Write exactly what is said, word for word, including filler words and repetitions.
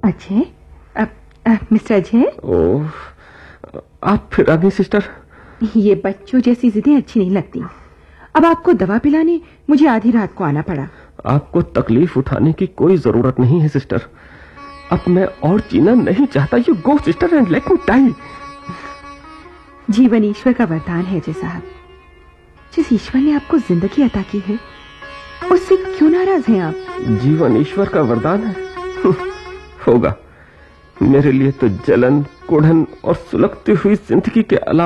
Ajay, mister Ajay. ओह, आप फिर आ गई सिस्टर। ये बच्चों जैसी जिदें अच्छी नहीं लगती। अब आपको दवा पिलाने मुझे आधी रात को आना पड़ा। आपको तकलीफ उठाने की कोई जरूरत नहीं है सिस्टर। अब मैं और जीना नहीं चाहता। You go sister and let me die. जीवन ईश्वर का वरदान है अजय साहब। जिस ईश्वर ने आपको जिंदगी अता की है, उससे क्यों नाराज हैं आप? जीवन ईश्वर का वरदान है? होगा। मेरे लिए तो जलन, कुढ़न और सुलगती हुई जिंदगी के अलावा